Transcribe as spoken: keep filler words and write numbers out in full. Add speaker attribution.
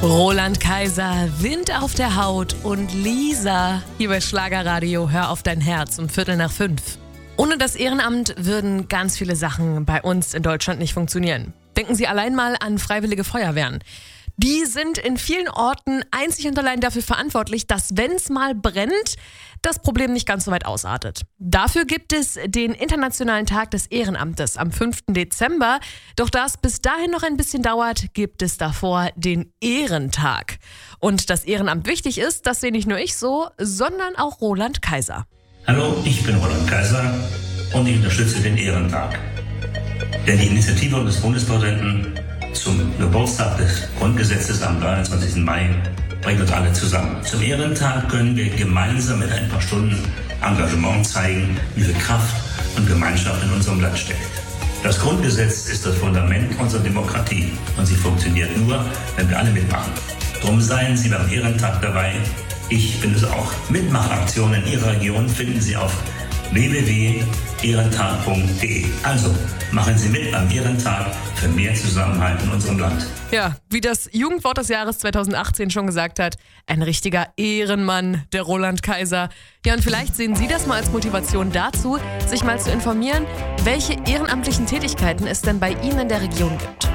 Speaker 1: Roland Kaiser, Wind auf der Haut und Lisa hier bei Schlagerradio, hör auf dein Herz um Viertel nach fünf. Ohne das Ehrenamt würden ganz viele Sachen bei uns in Deutschland nicht funktionieren. Denken Sie allein mal an freiwillige Feuerwehren. Die sind in vielen Orten einzig und allein dafür verantwortlich, dass, wenn es mal brennt, das Problem nicht ganz so weit ausartet. Dafür gibt es den Internationalen Tag des Ehrenamtes am fünften Dezember. Doch da es bis dahin noch ein bisschen dauert, gibt es davor den Ehrentag. Und dass Ehrenamt wichtig ist, das sehe nicht nur ich so, sondern auch Roland Kaiser.
Speaker 2: Hallo, ich bin Roland Kaiser und ich unterstütze den Ehrentag. Denn die Initiative des Bundespräsidenten zum Geburtstag des Grundgesetzes am dreiundzwanzigsten Mai bringt uns alle zusammen. Zum Ehrentag können wir gemeinsam mit ein paar Stunden Engagement zeigen, wie viel Kraft und Gemeinschaft in unserem Land steckt. Das Grundgesetz ist das Fundament unserer Demokratie und sie funktioniert nur, wenn wir alle mitmachen. Drum seien Sie beim Ehrentag dabei. Ich bin es auch. Mitmachaktionen in Ihrer Region finden Sie auf w w w punkt ehrentag punkt de. Also machen Sie mit am Ehrentag für mehr Zusammenhalt in unserem Land.
Speaker 1: Ja, wie das Jugendwort des Jahres zweitausendachtzehn schon gesagt hat, ein richtiger Ehrenmann, der Roland Kaiser. Ja, und vielleicht sehen Sie das mal als Motivation dazu, sich mal zu informieren, welche ehrenamtlichen Tätigkeiten es denn bei Ihnen in der Region gibt.